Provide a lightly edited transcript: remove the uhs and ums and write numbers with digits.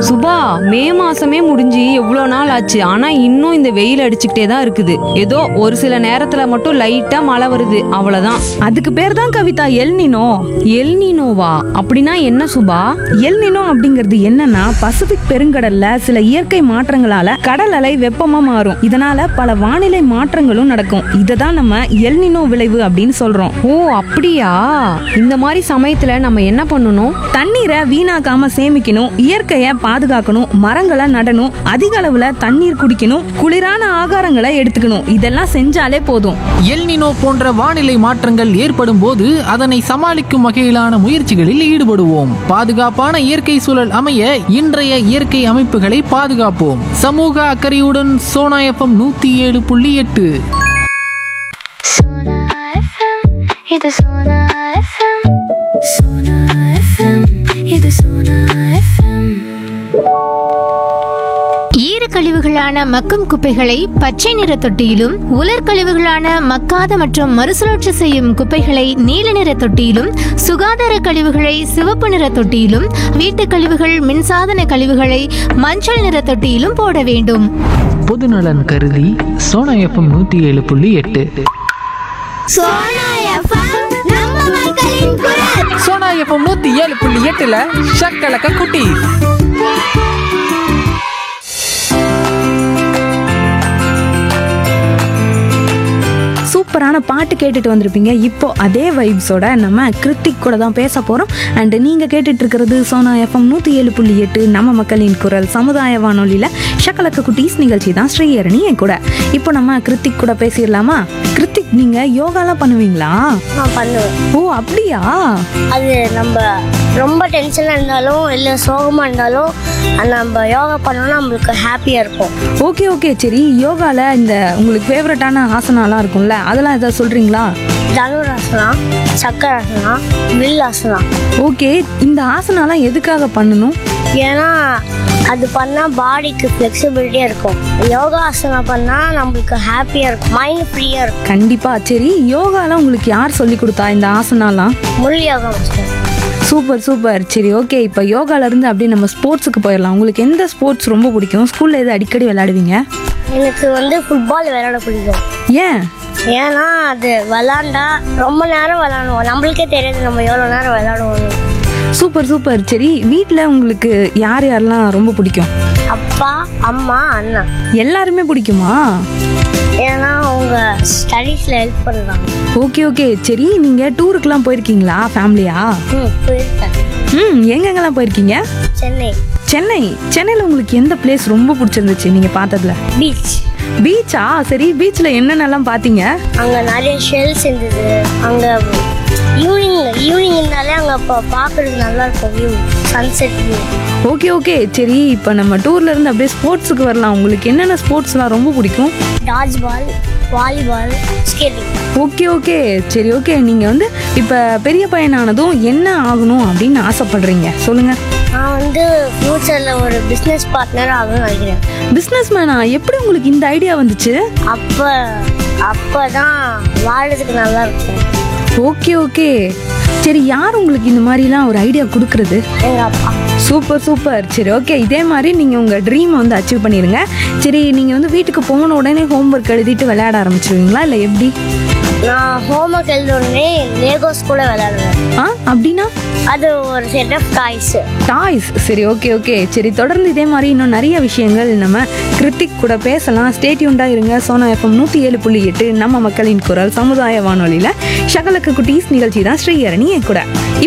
சுபா, மே மாசமே முடிஞ்சு எவ்வளோ நாள் ஆச்சு. ஆனா இன்னும் இந்த வெயில் அடிச்சுக்கிட்டே தான் இருக்குது. ஏதோ ஒரு சில நேரத்துல மட்டும் லைட்டா மழை வருது, அவ்வளவுதான். அதுக்கு பேர் தான் கவிதா எல்னினோ. எல்னினோவா? அப்படின்னா என்ன சுபா? எல்னினோ அப்படிங்கிறது என்னன்னா, பசிபிக் பெருங்கடல்ல சில இயற்கை மாற்றங்களால கடல் அலை வெப்பமா மாறும். இதனால பல வானிலை மாற்றங்களும் நடக்கும். இதை தான் நம்ம எல்னினோ விளைவு அப்படின்னு சொல்றோம். ஓ அப்படியா? இந்த மாதிரி சமயத்துல நம்ம என்ன பண்ணணும்? தண்ணீரை வீணாக்காம சேமிக்கணும், இயற்கையை பாதுகாக்கணும், மரங்களை நடணும், அதிக அளவுல தண்ணீர் குடிக்கணும், குளிரான ஆகாரங்களை எடுத்துக்கணும். இதெல்லாம் செஞ்சாலே போதும். எல்னினோ போன்ற வானிலை மாற்றங்கள் ஏற்படும் போது அதனை சமாளிக்கும் வகையிலான முயற்சிகளில் ஈடுபடுவோம். பாதுகாப்பான இயற்கை சூழல் அமைய இன்றைய இயற்கை அமைப்புகளை பாதுகாப்போம். சமூக அக்கறையுடன் சோனா எஃப்எம் 107.8. Sona FM, இது Sona FM. Sona FM, இது Sona FM. ஈரக்கழிவுகளான மக்கும் குப்பைகளை பச்சை நிற தொட்டியிலும், உலர் கழிவுகளான மக்காத மற்றும் மறுசுழற்சி செய்யும் குப்பைகளை நீல நிற தொட்டியிலும், சுகாதார கழிவுகளை சிவப்பு நிற தொட்டியிலும், வீட்டுக் கழிவுகள் மின்சாதன கழிவுகளை மஞ்சள் நிற தொட்டியிலும் போட வேண்டும். பொதுநலன் கருதி சோனா எஃப்எம் 107.8. சோனா எஃப்எம் 107.8ல ஷக்கலக்க குட்டி. சூப்பரான பாட்டு கேட்டுட்டு வந்திருப்பீங்க. இப்போ அதே வைப்ஸோட நம்ம கிருத்திக் கூட தான் பேச போறோம். அண்ட் நீங்க கேட்டுட்டு இருக்கிறது சோனா எஃப்எம் 107.8 நம்ம மக்களின் குரல் சமுதாய வானொலியில ஷக்கலக்க குட்டீஸ் நிகழ்ச்சி தான். ஸ்ரீஹரணி என் கூட. இப்போ நம்ம கிருத்திக் கூட பேசிடலாமா? கிருத்திக், நீங்க யோகாலாம் பண்ணுவீங்களா? நான் பண்ணுவேன். ஓ அப்படியா? அது நம்ம ரொம்ப டென்ஷனாக இருந்தாலும் இல்லை சோகமாக இருந்தாலும் நம்ம யோகா பண்ணோம்னா நம்மளுக்கு ஹாப்பியாக இருக்கும். ஓகே ஓகே, சரி. யோகால இந்த உங்களுக்கு ஃபேவரட்டான ஆசனாலாம் இருக்கும்ல, அதெல்லாம் ஏதாவது சொல்றீங்களா? தனுராசனா, சக்கராசனா, வில்லாசனா. ஓகே, இந்த ஆசனாலாம் எதுக்காக பண்ணணும்? ஏன்னா அது பண்ணால் பாடிக்கு ஃப்ளெக்சிபிலிட்டியாக இருக்கும். யோகாசனா பண்ணால் நம்மளுக்கு ஹாப்பியாக இருக்கும், மைண்ட் ஃப்ரீயாக இருக்கும். கண்டிப்பா. சரி, யோகாலாம் உங்களுக்கு யார் சொல்லி கொடுத்தா இந்த ஆசனாலாம்? முள் யோகா மாஸ்டர். Super super. சரி ஓகே, இப்போ யோகால இருந்து அப்படியே நம்ம ஸ்போர்ட்ஸுக்கு போயிடலாம். உங்களுக்கு எந்த ஸ்போர்ட்ஸ் ரொம்ப பிடிக்கும்? ஸ்கூல்ல எது அடிக்கடி விளையாடுவீங்க? எனக்கு ஃபுட்பால் விளையாட பிடிக்கும். ஏன்? ஏன்னா அது விளாண்டா ரொம்ப நேரம் விளாடுவோம், நம்மளுக்கே தெரியாது நம்ம எவ்வளோ நேரம் விளையாடுவோம். Super super. சரி, வீட்டில் உங்களுக்கு யார் யாரெல்லாம் ரொம்ப பிடிக்கும்? அப்பா, அம்மா, அண்ணா. எல்லாருமே பிடிக்குமா? ஏன்னா அவங்க ஸ்டடீஸில் ஹெல்ப் பண்ணுறாங்க. Okay okay. சரி, நீங்கள் டூருக்குலாம் போயிருக்கீங்களா ஃபேமிலியா? போயிருக்கேன். எங்கெங்கெல்லாம் போயிருக்கீங்க? சென்னை. சென்னையில் உங்களுக்கு எந்த பிளேஸ் ரொம்ப பிடிச்சிருந்துச்சு நீங்கள் பார்த்ததுல? பீச். பீச்சா? சரி, பீச்சில் என்னென்னலாம் பார்த்தீங்க? அங்கே நிறைய ஷெல்ஸ் இருந்தது. அங்கே ஈவினிங் இருந்தாலே அங்கே இப்போ பார்க்குறது நல்லா இருக்கும், view, sunset view. Okay okay. சரி, இப்போ நம்ம டூர்ல இருந்து அப்படியே ஸ்போர்ட்ஸுக்கு வரலாம். உங்களுக்கு என்னென்ன ஸ்போர்ட்ஸ்லாம் ரொம்ப பிடிக்கும்? டாட்ஜ் பால், வாலிபால், ஸ்கேட்டிங். Okay okay. சரி ஓகே, நீங்கள் வந்து இப்போ பெரிய பையனானதும் என்ன ஆகணும் அப்படின்னு ஆசைப்படுறீங்க சொல்லுங்க. நான் ஃப்யூச்சரில் ஒரு பிஸ்னஸ் பார்ட்னர் ஆகணும்னு நினைக்கிறேன். பிஸ்னஸ் மேனா? எப்படி உங்களுக்கு இந்த ஐடியா வந்துச்சு? அப்போ தான் வாழறதுக்கு நல்லா இருக்கும். Okay okay. சரி, யார் உங்களுக்கு இந்த மாதிரிலாம் ஒரு ஐடியா கொடுக்குறது? எங்கள் அப்பா. Super super. சரி ஓகே, இதே மாதிரி நீங்கள் உங்கள் ட்ரீமை வந்து அச்சீவ் பண்ணிடுங்க. சரி, நீங்கள் வீட்டுக்கு போன உடனே ஹோம்ஒர்க் எழுதிட்டு விளையாட ஆரம்பிச்சிருவீங்களா இல்லை எப்படி? நான் ஹோம்ஒர்க் எழுதுனே லேகோஸ் கூட விளையாடுவேன். அப்படின்னா? அது ஒரு செட் ஆஃப் டாய்ஸ். சரி ஓகே ஓகே. சரி, தொடர்ந்து இதே மாதிரி இன்னும் நிறைய விஷயங்கள் நம்ம கிருத்திக் கூட பேசலாம். ஸ்டே டியூன்டா இருங்க. சோனா எஃப்எம் 107.8 நம்ம மக்களின் குரல் சமுதாய வானொலியில ஷகலக்க குட்டீஸ் நிகழ்ச்சி தான். ஸ்ரீஹரணி என் கூட.